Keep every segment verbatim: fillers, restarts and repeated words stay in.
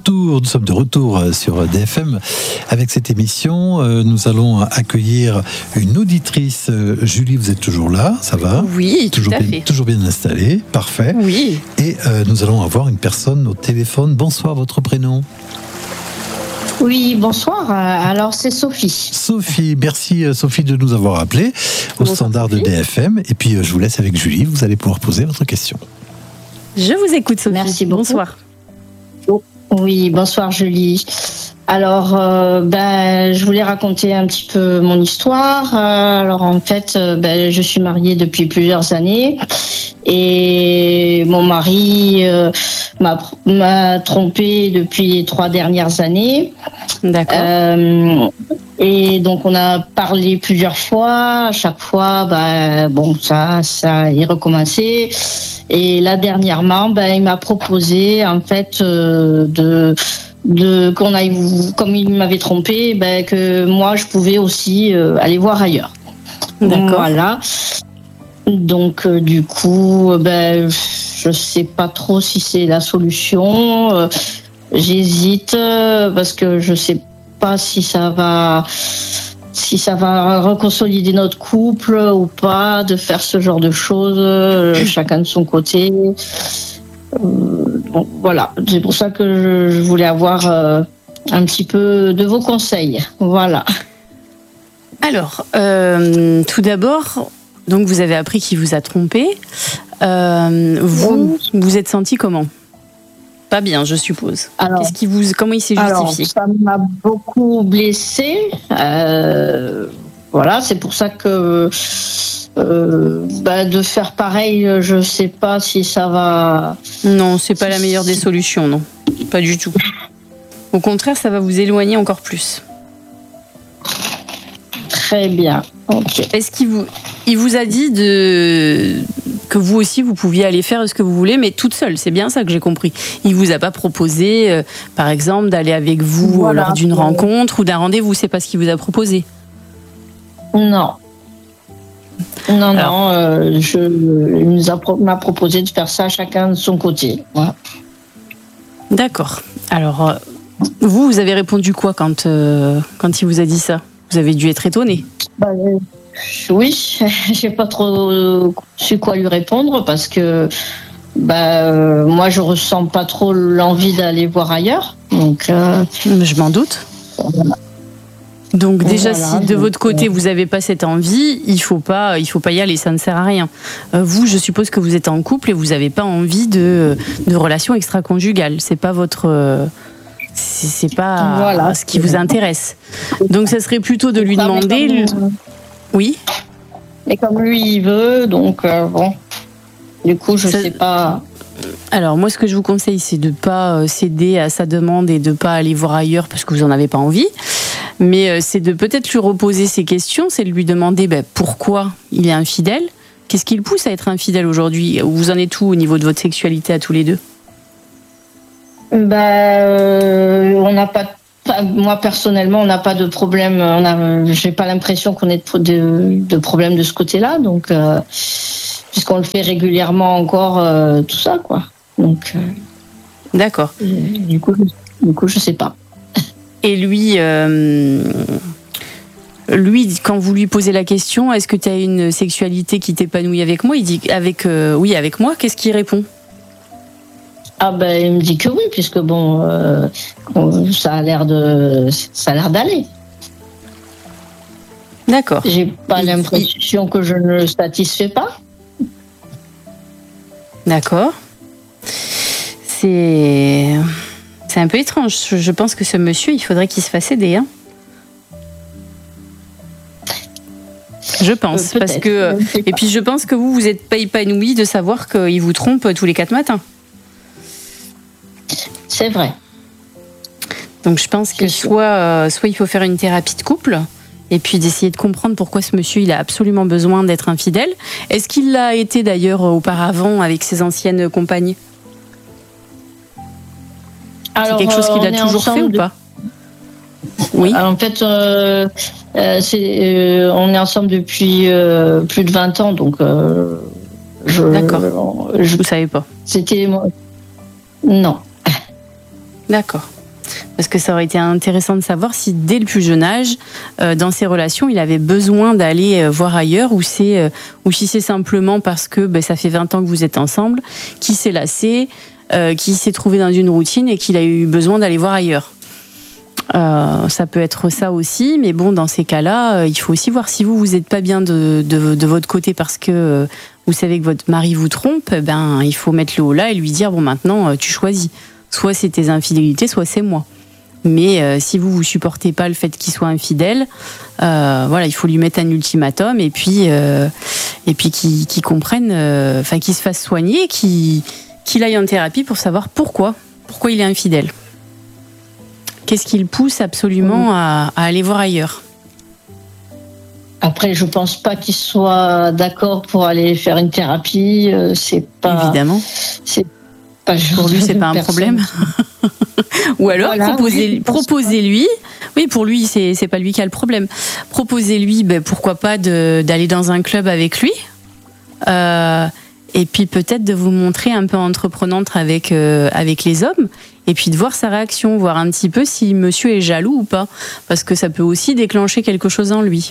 retour, nous sommes de retour sur D F M avec cette émission. Nous allons accueillir une auditrice. Julie, vous êtes toujours là, ça va ? Oui, toujours tout à bien, fait. Toujours bien installée, parfait. Oui. Et euh, nous allons avoir une personne au téléphone. Bonsoir, votre prénom ? Oui, bonsoir. Alors, c'est Sophie. Sophie, merci Sophie de nous avoir appelés au Bonsoir, standard Sophie. de D F M. Et puis, je vous laisse avec Julie. Vous allez pouvoir poser votre question. Je vous écoute, Sophie. Merci beaucoup. Bonsoir. Oui, bonsoir Julie. Alors, euh, ben, je voulais raconter un petit peu mon histoire. Euh, alors, en fait, euh, ben, je suis mariée depuis plusieurs années et mon mari euh, m'a, m'a trompée depuis les trois dernières années. D'accord. Euh, et donc, on a parlé plusieurs fois. À chaque fois, ben, bon, ça, ça est recommencé. Et là, dernièrement, ben, il m'a proposé, en fait, euh, de... de qu'on aille, comme il m'avait trompé, ben que moi je pouvais aussi euh, aller voir ailleurs. D'accord. Voilà. Donc euh, du coup, ben je sais pas trop si c'est la solution. Euh, j'hésite euh, parce que je sais pas si ça va si ça va reconsolider notre couple ou pas, de faire ce genre de choses, euh, chacun de son côté. Euh, bon, voilà, c'est pour ça que je, je voulais avoir euh, un petit peu de vos conseils. Voilà. Alors, euh, tout d'abord, donc vous avez appris qu'il vous a trompé. Euh, vous, vous êtes senti comment ? Pas bien, je suppose. Alors, Qu'est-ce qui vous, comment il s'est justifié ? Alors, ça m'a beaucoup blessée. Euh, voilà, c'est pour ça que euh, bah, de faire pareil, je sais pas si ça va. Non, c'est pas la meilleure des solutions, non. Pas du tout. Au contraire, ça va vous éloigner encore plus. Très bien. Ok. Est-ce qu'il vous, il vous a dit de, que vous aussi, vous pouviez aller faire ce que vous voulez, mais toute seule, c'est bien ça que j'ai compris. Il vous a pas proposé, euh, par exemple, d'aller avec vous Voilà. lors d'une rencontre ou d'un rendez-vous, c'est pas ce qu'il vous a proposé. Non. Non, Alors. non, euh, je, il nous a, pro- m'a proposé de faire ça chacun de son côté. Voilà. D'accord. Alors, euh, vous, vous avez répondu quoi quand, euh, quand il vous a dit ça ? Vous avez dû être étonné. Bah, euh, oui, j'ai pas trop su quoi lui répondre parce que bah, euh, moi je ressens pas trop l'envie d'aller voir ailleurs. Donc, euh, Je m'en doute. Donc déjà, Voilà, si de donc, votre côté euh, vous n'avez pas cette envie, il faut pas, il faut pas y aller, ça ne sert à rien. Euh, vous, je suppose que vous êtes en couple et vous n'avez pas envie de, de relations extra-conjugales. C'est pas votre, euh, c'est, c'est pas Voilà. ce qui vous intéresse. Donc, ça serait plutôt de lui ça, mais demander. comme, Oui. mais comme lui il veut, donc euh, bon. Du coup, je Ça- sais pas. Alors moi, ce que je vous conseille, c'est de pas euh, céder à sa demande et de pas aller voir ailleurs parce que vous en avez pas envie. Mais euh, c'est de peut-être lui reposer ses questions, c'est de lui demander ben, pourquoi il est infidèle. Qu'est-ce qui le pousse à être infidèle aujourd'hui ? Vous en êtes où au niveau de votre sexualité à tous les deux ? Bah, euh, on n'a pas. Enfin, moi personnellement, on n'a pas de problème. On a, j'ai pas l'impression qu'on ait de, de, de problème de ce côté-là. Donc, euh, puisqu'on le fait régulièrement encore, euh, tout ça, quoi. Donc, euh, D'accord. du coup, je, du coup, je sais pas. Et lui, euh, lui, quand vous lui posez la question, est-ce que tu as une sexualité qui t'épanouit avec moi ? Il dit avec, euh, oui, avec moi. Qu'est-ce qu'il répond ? Ah ben, il me dit que oui, puisque bon, euh, ça a l'air de, ça a l'air d'aller. D'accord. J'ai pas Il- l'impression que je ne le satisfais pas. D'accord. C'est c'est un peu étrange. Je pense que ce monsieur, il faudrait qu'il se fasse aider. Hein. Je pense. Euh, parce peut-être, que, je ne sais et pas. puis je pense que vous, vous n'êtes pas épanoui de savoir qu'il vous trompe tous les quatre matins. C'est vrai. Donc je pense que C'est sûr. soit, euh, soit il faut faire une thérapie de couple et puis d'essayer de comprendre pourquoi ce monsieur il a absolument besoin d'être infidèle. Est-ce qu'il l'a été d'ailleurs auparavant avec ses anciennes compagnes ? C'est quelque chose qu'il euh, a on est toujours fait ensemble ou de- pas ? Oui. Alors, en fait, euh, euh, c'est, euh, on est ensemble depuis euh, plus de vingt ans, donc euh, je, D'accord. je- Vous savez pas. c'était non. D'accord. Parce que ça aurait été intéressant de savoir si dès le plus jeune âge, euh, dans ses relations, il avait besoin d'aller euh, voir ailleurs, ou, c'est, euh, ou si c'est simplement parce que ben, ça fait vingt ans que vous êtes ensemble, qu'il s'est lassé, euh, qu'il s'est trouvé dans une routine et qu'il a eu besoin d'aller voir ailleurs. Euh, ça peut être ça aussi, mais bon, dans ces cas-là, euh, il faut aussi voir si vous, vous n'êtes pas bien de, de, de votre côté parce que euh, vous savez que votre mari vous trompe, ben, il faut mettre le haut là et lui dire, bon, maintenant, euh, tu choisis. Soit c'est tes infidélités, soit c'est moi. Mais euh, si vous, vous supportez pas le fait qu'il soit infidèle, euh, voilà, il faut lui mettre un ultimatum et puis, euh, et puis qu'il, qu'il comprenne, enfin, euh, qu'il se fasse soigner, qu'il, qu'il aille en thérapie pour savoir pourquoi, pourquoi il est infidèle. Qu'est-ce qui le pousse absolument à, à aller voir ailleurs? Après, je pense pas qu'il soit d'accord pour aller faire une thérapie. Euh, c'est pas. Évidemment. C'est pas pour lui, c'est pas un problème. Ou alors voilà, proposez, oui, proposez-lui. Oui, pour lui, c'est c'est pas lui qui a le problème. Proposez-lui, ben, pourquoi pas de, d'aller dans un club avec lui. Euh, et puis peut-être de vous montrer un peu entreprenante avec euh, avec les hommes. Et puis de voir sa réaction, voir un petit peu si monsieur est jaloux ou pas. Parce que ça peut aussi déclencher quelque chose en lui.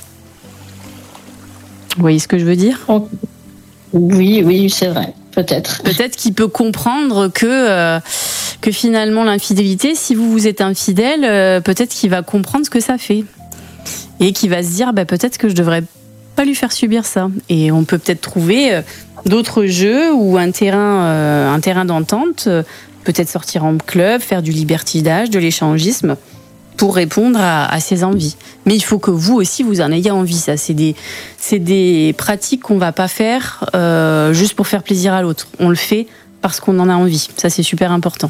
Vous voyez ce que je veux dire ? Oui, oui, c'est vrai, peut-être. Peut-être qu'il peut comprendre que, euh, que finalement l'infidélité, si vous vous êtes infidèle, euh, peut-être qu'il va comprendre ce que ça fait. Et qu'il va se dire, bah, peut-être que je devrais pas lui faire subir ça. Et on peut peut-être trouver euh, d'autres jeux ou un terrain, euh, un terrain d'entente, euh, peut-être sortir en club, faire du libertinage, de l'échangisme, pour répondre à, à ses envies. Mais il faut que vous aussi, vous en ayez envie. Ça, c'est des, c'est des pratiques qu'on va pas faire euh, juste pour faire plaisir à l'autre. On le fait parce qu'on en a envie. Ça, c'est super important.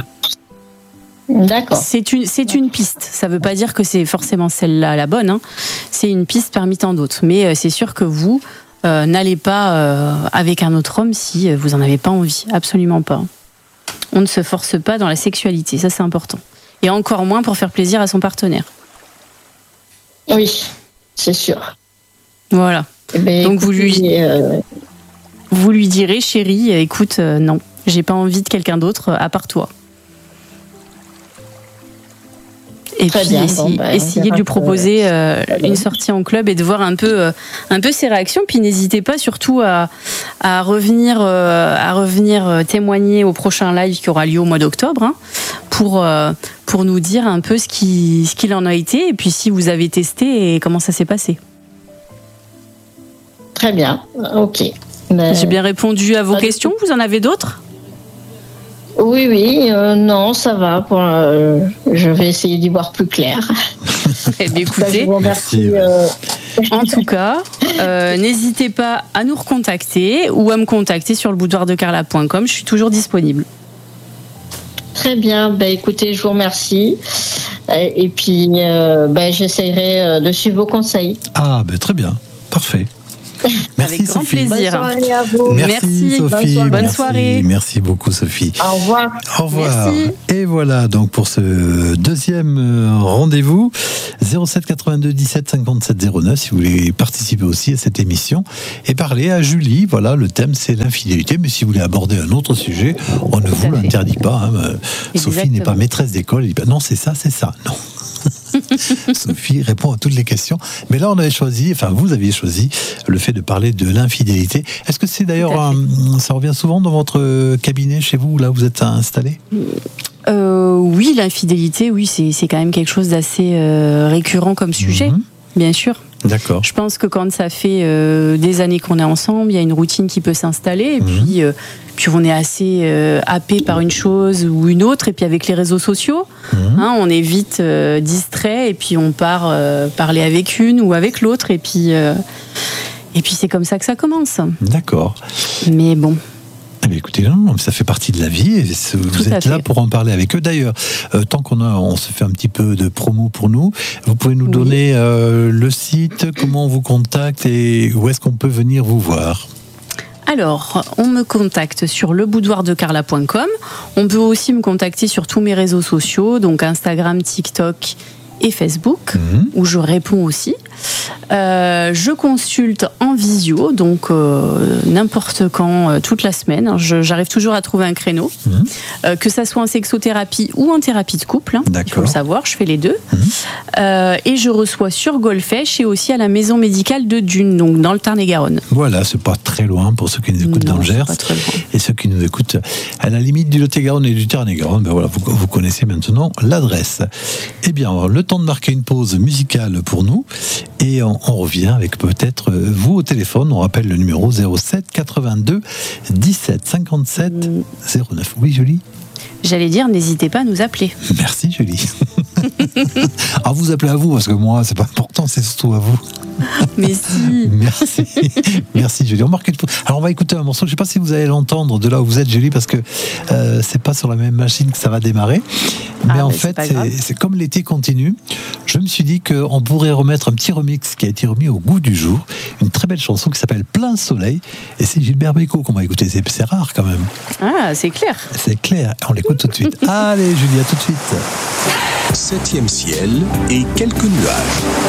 D'accord. C'est une, c'est une piste. Ça veut pas dire que c'est forcément celle-là la bonne. Hein. C'est une piste parmi tant d'autres. Mais euh, c'est sûr que vous euh, n'allez pas euh, avec un autre homme si vous en avez pas envie. Absolument pas. On ne se force pas dans la sexualité. Ça, c'est important. Et encore moins pour faire plaisir à son partenaire. Oui, c'est sûr. Voilà. Eh ben, donc écoute, vous lui, euh... vous lui direz, chérie, écoute, euh, non, j'ai pas envie de quelqu'un d'autre euh, à part toi. Et Très puis bien, essayer, bon, ben, essayer de lui proposer euh, une sortie en club et de voir un peu, euh, un peu ses réactions. Puis n'hésitez pas surtout à, à revenir, euh, à revenir témoigner au prochain live qui aura lieu au mois d'octobre, hein, pour, euh, pour nous dire un peu ce, qui, ce qu'il en a été et puis si vous avez testé et comment ça s'est passé. Très bien, ok. Mais... J'ai bien répondu à vos Pas questions. Vous en avez d'autres ? Oui, oui, euh, non, ça va. Pour, euh, je vais essayer d'y voir plus clair. Eh bien, écoutez, je vous remercie. Euh... En tout cas, euh, n'hésitez pas à nous recontacter ou à me contacter sur le boudoir de carla point com. Je suis toujours disponible. Très bien. Bah, écoutez, je vous remercie. Et puis, euh, bah, j'essaierai de suivre vos conseils. Ah, bah, très bien. Parfait. Merci, avec grand Sophie. plaisir. Bonne soirée à vous. Merci, Merci Sophie. Bonne merci, soirée. Merci beaucoup, Sophie. Au revoir. Au revoir. Merci. Et voilà donc pour ce deuxième rendez-vous. zéro sept quatre-vingt-deux dix-sept cinquante-sept zéro neuf si vous voulez participer aussi à cette émission et parler à Julie. Voilà, le thème c'est l'infidélité, mais si vous voulez aborder un autre sujet, on ne vous l'interdit pas. Hein. Sophie n'est pas maîtresse d'école. Elle dit pas, non, c'est ça, c'est ça. Non. Sophie répond à toutes les questions. Mais là, on avait choisi, enfin, vous aviez choisi le fait de parler de l'infidélité. Est-ce que c'est d'ailleurs, un, ça revient souvent dans votre cabinet chez vous, là où vous êtes installé ? euh, Oui, l'infidélité, oui, c'est, c'est quand même quelque chose d'assez euh, récurrent comme sujet, mmh. bien sûr. D'accord. Je pense que quand ça fait euh, des années qu'on est ensemble, il y a une routine qui peut s'installer et mmh. puis, euh, puis on est assez euh, happé par une chose ou une autre et puis avec les réseaux sociaux, mmh. hein, on est vite euh, distrait et puis on part euh, parler avec une ou avec l'autre et puis, euh, et puis c'est comme ça que ça commence. D'accord. Mais bon... Eh bien, écoutez, non, ça fait partie de la vie et vous êtes là pour en parler avec eux. D'ailleurs, euh, tant qu'on a, on se fait un petit peu de promo pour nous, vous pouvez nous oui. donner euh, le site, comment on vous contacte et où est-ce qu'on peut venir vous voir ? Alors, on me contacte sur le boudoir de carla point com. On peut aussi me contacter sur tous mes réseaux sociaux, donc Instagram, TikTok et Facebook, Mmh. où je réponds aussi. Euh, je consulte en visio, donc euh, n'importe quand, euh, toute la semaine. Je, j'arrive toujours à trouver un créneau, Mmh. euh, que ça soit en sexothérapie ou en thérapie de couple. Hein, il faut D'accord. le savoir, je fais les deux. Mmh. Euh, et je reçois sur Golfech et aussi à la maison médicale de Dune, donc dans le Tarn-et-Garonne. Voilà, c'est pas très loin pour ceux qui nous écoutent Non, dans le c'est Gers pas très loin. et ceux qui nous écoutent à la limite du Lot-et-Garonne et du Tarn-et-Garonne. Ben voilà, vous, vous connaissez maintenant l'adresse. Eh bien, le temps de marquer une pause musicale pour nous et on, on revient avec peut-être vous au téléphone. On rappelle le numéro zéro sept quatre-vingt-deux dix-sept cinquante-sept zéro neuf. Oui, Julie. J'allais dire, n'hésitez pas à nous appeler. Merci, Julie. Ah, vous appelez à vous parce que moi, c'est pas important, c'est surtout à vous. Mais si. Merci, merci Julie. On marque une pause. Alors on va écouter un morceau. Je ne sais pas si vous allez l'entendre de là où vous êtes, Julie, parce que euh, c'est pas sur la même machine que ça va démarrer. Mais Ah, en mais c'est fait, pas c'est, grave. c'est comme l'été continue. Je me suis dit qu'on pourrait remettre un petit remix qui a été remis au goût du jour. Une très belle chanson qui s'appelle Plein Soleil. Et c'est Gilbert Bécaud qu'on va écouter. C'est, c'est rare quand même. Ah, c'est clair. C'est clair. On l'écoute tout de suite. Allez, Julie, à tout de suite. Septième ciel et quelques nuages.